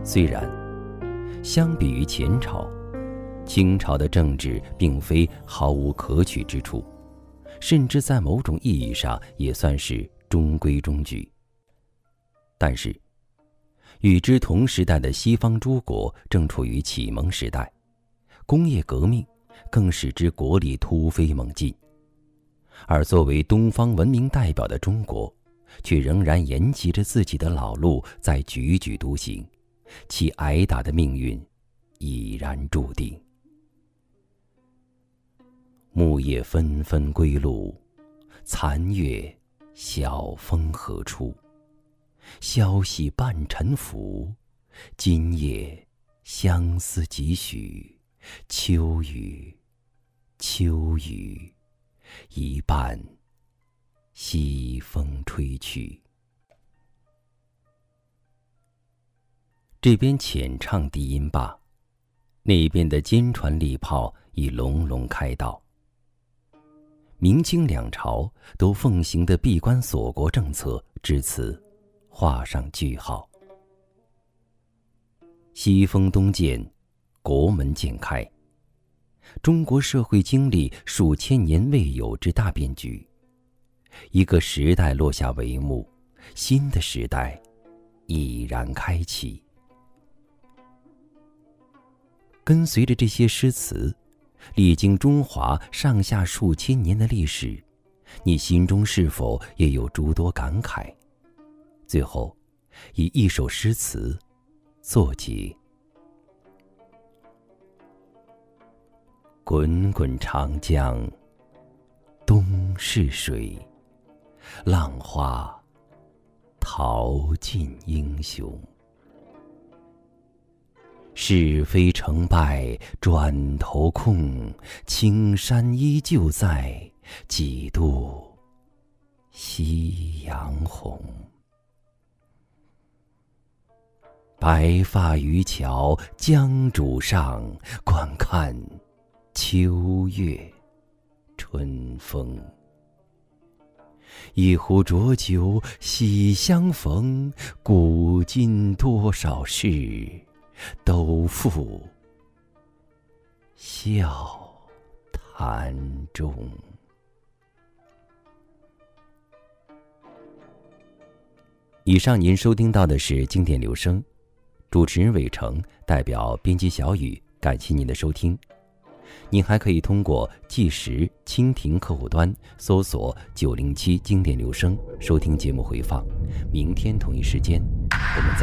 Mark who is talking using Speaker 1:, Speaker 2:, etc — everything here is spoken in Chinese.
Speaker 1: 虽然相比于前朝，清朝的政治并非毫无可取之处，甚至在某种意义上也算是中规中矩。但是与之同时代的西方诸国正处于启蒙时代，工业革命更使之国力突飞猛进，而作为东方文明代表的中国，却仍然沿袭着自己的老路在踽踽独行，其挨打的命运已然注定。木叶纷纷归路，残月晓风何处？消息半沉浮，今夜相思几许？秋雨，秋雨，一半西风吹去。这边浅唱低音罢，那边的坚船利炮已隆隆开道。明清两朝都奉行的闭关锁国政策至此画上句号。西风东渐，国门渐开，中国社会经历数千年未有之大变局，一个时代落下帷幕，新的时代已然开启。跟随着这些诗词，历经中华上下数千年的历史，你心中是否也有诸多感慨？最后以一首诗词作结。滚滚长江东逝水，浪花淘尽英雄。是非成败转头空，青山依旧在，几度夕阳红。白发渔樵江渚上，观看秋月春风。一壶浊酒喜相逢，古今多少事，都付笑谈中。以上您收听到的是经典留声，主持人伟成，代表编辑小雨，感谢您的收听。您还可以通过计时蜻蜓客户端搜索907经典留声收听节目回放。明天同一时间我们再